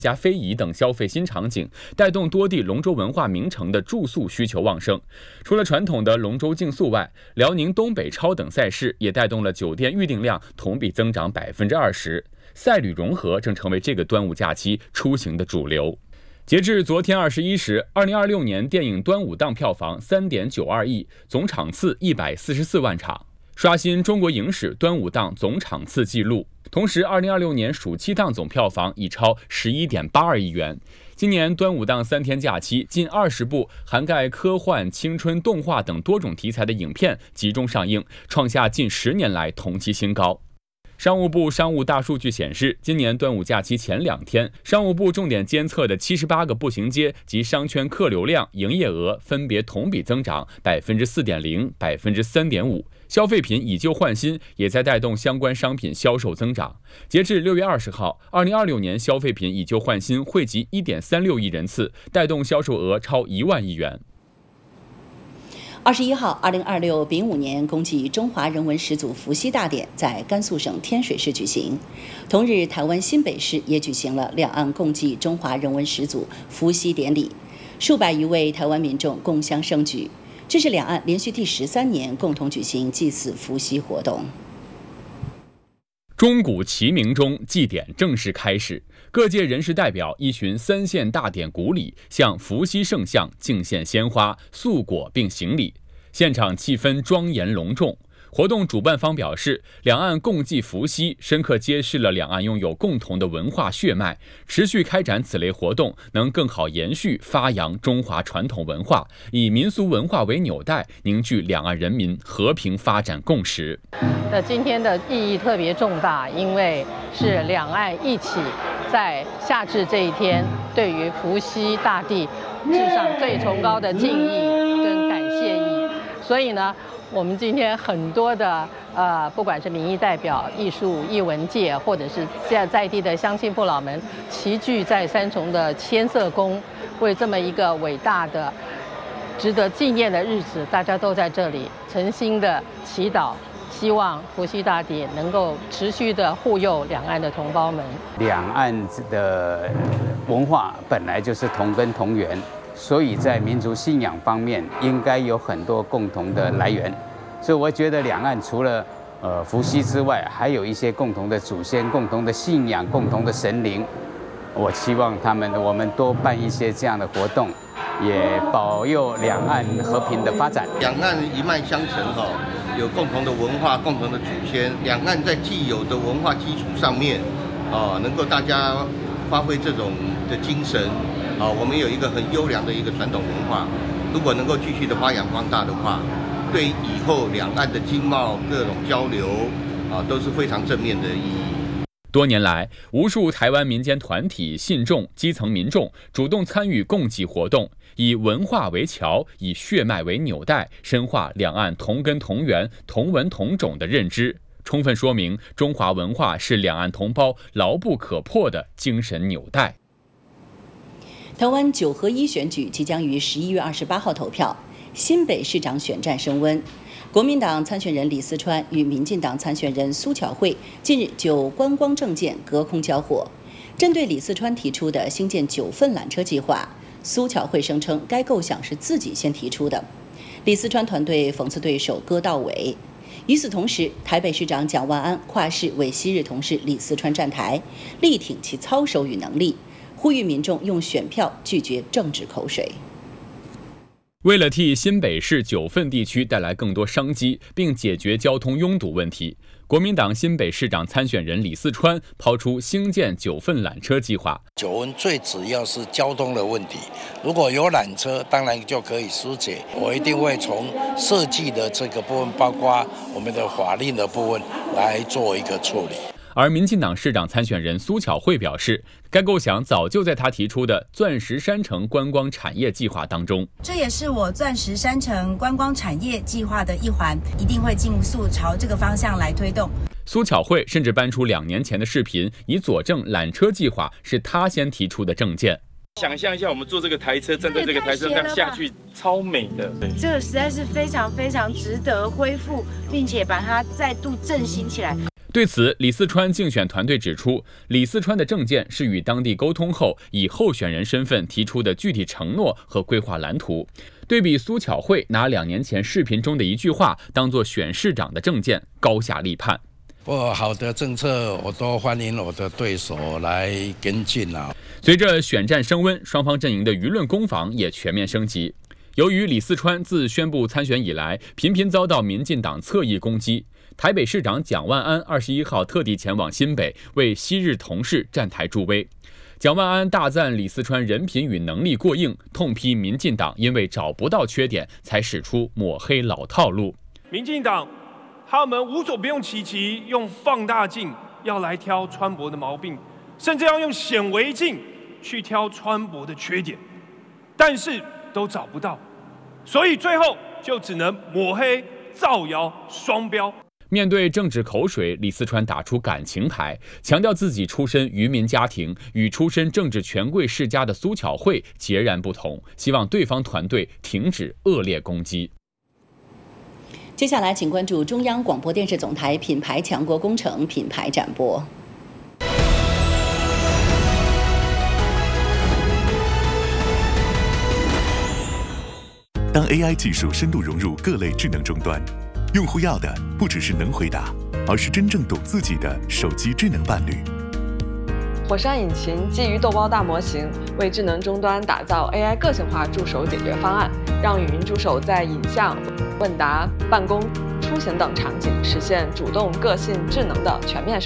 加非遗等消费新场景，带动多地龙舟文化名城的住宿需求旺盛。除了传统的龙舟竞速外，辽宁东北超等赛事也带动了酒店预订量同比增长20%。赛旅融合正成为这个端午假期出行的主流。截至昨天21时，2026年电影端午档票房3.92亿，总场次144万场，刷新中国影史端午档总场次纪录。同时，2026年暑期档总票房已超11.82亿元。今年端午档3天假期，近20部涵盖科幻、青春、动画等多种题材的影片集中上映，创下近10年来同期新高。商务部商务大数据显示，今年端午假期前2天，商务部重点监测的78个步行街及商圈客流量、营业额分别同比增长4.0%、3.5%。消费品以旧换新也在带动相关商品销售增长。截至6月20号，2026年消费品以旧换新汇集1.36亿人次，带动销售额超1万亿元。 21号，2026丙午年公祭中华人文始祖伏羲大典在甘肃省天水市举行。同日，台湾新北市也举行了两岸共祭中华人文始祖伏羲典礼，数百余位台湾民众共襄盛举。这是两岸连续第13年共同举行祭祀伏羲活动。 钟鼓齐鸣中，祭典正式开始。各界人士代表依循3献大典古礼，向伏羲圣像敬献鲜花、素果并行礼，现场气氛庄严隆重。活动主办方表示，两岸共祭伏羲，深刻揭示了两岸拥有共同的文化血脉，持续开展此类活动，能更好延续发扬中华传统文化，以民俗文化为纽带，凝聚两岸人民和平发展共识。 今天的意义特别重大，因为是两岸一起在夏至这一天，对于伏羲大帝致上最崇高的敬意跟感谢意。所以呢，我们今天很多的不管是民意代表、艺术艺文界，或者是在地的乡亲父老们，齐聚在三重的千色宫，为这么一个伟大的、值得纪念的日子，大家都在这里诚心的祈祷，希望伏羲大帝能够持续的护佑两岸的同胞们。 两岸的文化本来就是同根同源，所以在民族信仰方面应该有很多共同的来源。所以我觉得两岸除了伏羲之外，还有一些共同的祖先、共同的信仰、共同的神灵。我希望我们多办一些这样的活动，也保佑两岸和平的发展。 两岸一脉相承有共同的文化、共同的祖先。两岸在既有的文化基础上面能够大家发挥这种的精神我们有一个很优良的一个传统文化，如果能够继续的发扬光大的话，对以后两岸的经贸各种交流都是非常正面的意义。 多年来，无数台湾民间团体、信众、基层民众主动参与共祭活动，以文化为桥，以血脉为纽带，深化两岸同根同源、同文同种的认知，充分说明中华文化是两岸同胞牢不可破的精神纽带。 台湾9合1选举即将于11月28号投票，新北市长选战升温。国民党参选人李四川与民进党参选人苏巧慧近日就观光政见隔空交火。针对李四川提出的兴建9份缆车计划，苏巧慧声称该构想是自己先提出的，李四川团队讽刺对手割到尾。与此同时，台北市长蒋万安跨市为昔日同事李四川站台，力挺其操守与能力，呼吁民众用选票拒绝政治口水。 为了替新北市9份地区带来更多商机，并解决交通拥堵问题，国民党新北市长参选人李四川抛出兴建9份缆车计划。 9份最主要是交通的问题，如果有缆车，当然就可以疏解。我一定会从设计的这个部分，包括我们的法令的部分来做一个处理。 而民进党市长参选人苏巧慧表示，该构想早就在他提出的钻石山城观光产业计划当中， 这也是我钻石山城观光产业计划的一环，一定会尽速朝这个方向来推动。 苏巧慧甚至搬出2年前的视频，以佐证缆车计划是他先提出的政见。 想象一下，我们坐这个台车，站在这个台车上下去，超美的。 这个实在是非常非常值得恢复，并且把它再度振兴起来。 对此，李四川竞选团队指出，李四川的政见是与当地沟通后，以候选人身份提出的具体承诺和规划蓝图。对比苏巧慧拿2年前视频中的一句话当作选市长的政见，高下立判。 好的政策，我都欢迎我的对手来跟进啊。 随着选战升温，双方阵营的舆论攻防也全面升级。由于李四川自宣布参选以来，频频遭到民进党侧翼攻击，台北市长蒋万安21号特地前往新北，为昔日同事站台助威。蒋万安大赞李四川人品与能力过硬，痛批民进党因为找不到缺点，才使出抹黑老套路。 民进党他们无所不用其极，用放大镜要来挑川博的毛病，甚至要用显微镜去挑川博的缺点，但是都找不到，所以最后就只能抹黑、造谣、双标。 面对政治口水，李四川打出感情牌，强调自己出身渔民家庭，与出身政治权贵世家的苏巧慧截然不同，希望对方团队停止恶劣攻击。 接下来，请关注中央广播电视总台品牌强国工程品牌展播。 当 AI 技术深度融入各类智能终端，用户要的不只是能回答，而是真正懂自己的手机智能伴侣。 火山引擎基于豆包大模型，为智能终端打造 AI 个性化助手解决方案，让语音助手在影像、问答、办公、出行等场景实现主动、个性、智能的全面